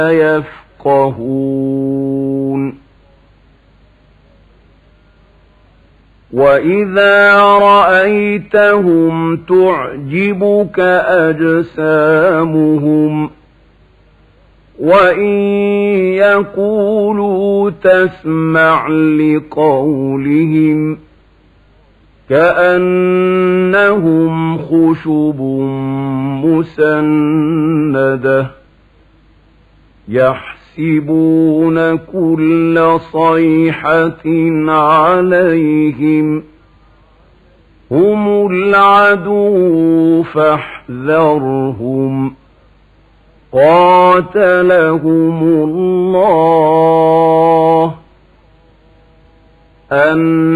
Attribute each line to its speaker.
Speaker 1: يفقهون وإذا رأيتهم تعجبك أجسامهم وإن يقولوا تسمع لقولهم كأنهم خشب مسندة يحسبون كل صيحة عليهم هم العدو فاحذرهم قاتلهم الله